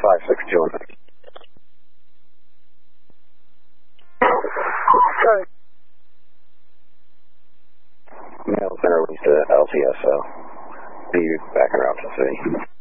562. Okay. Mail's been released to LTS, so be back en route to the city.